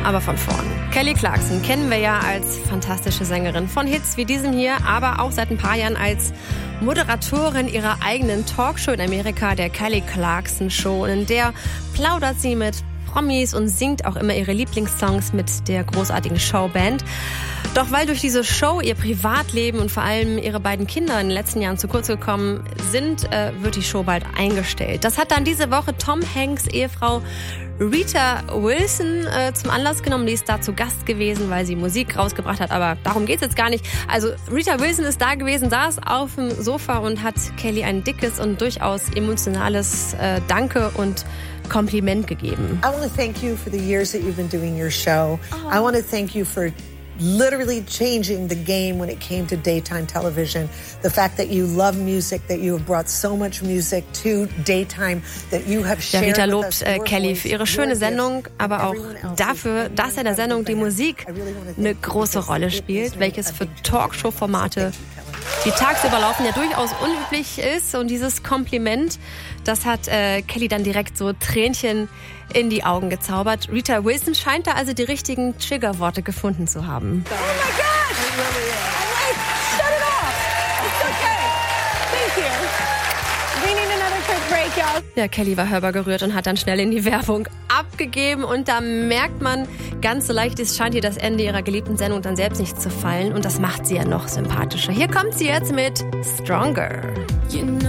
aber von vorn. Kelly Clarkson kennen wir ja als fantastische Sängerin von Hits wie diesem hier, aber auch seit ein paar Jahren als Moderatorin ihrer eigenen Talkshow in Amerika, der Kelly Clarkson Show. Und in der plaudert sie mit Promis und singt auch immer ihre Lieblingssongs mit der großartigen Showband. Doch weil durch diese Show ihr Privatleben und vor allem ihre beiden Kinder in den letzten Jahren zu kurz gekommen sind, wird die Show bald eingestellt. Das hat dann diese Woche Tom Hanks' Ehefrau Rita Wilson zum Anlass genommen. Die ist da zu Gast gewesen, weil sie Musik rausgebracht hat. Aber darum geht's jetzt gar nicht. Also Rita Wilson ist da gewesen, saß auf dem Sofa und hat Kelly ein dickes und durchaus emotionales Danke und Kompliment gegeben. I want to thank you for the years that you've been doing your show. Oh. I want to thank you for literally changing the game when it came to daytime television. The fact that you love music, that you have brought so much music to daytime, that you have shared Rita with lobt us your Kelly voice, für ihre schöne Sendung, aber auch dafür, dass in der Sendung die Musik eine große Rolle spielt, welches für Talkshow-Formate, die tagsüber laufen, ja durchaus unüblich ist. Und dieses Kompliment, das hat Kelly dann direkt so Tränchen in die Augen gezaubert. Rita Wilson scheint da also die richtigen Triggerworte gefunden zu haben. Oh my gosh! It really is. I'm like, shut it off! It's okay. Thank you. We need another quick break, y'all. Ja, Kelly war hörbar gerührt und hat dann schnell in die Werbung abgegeben. Und da merkt man, ganz so leicht ist, scheint ihr das Ende ihrer geliebten Sendung dann selbst nicht zu fallen. Und das macht sie ja noch sympathischer. Hier kommt sie jetzt mit Stronger.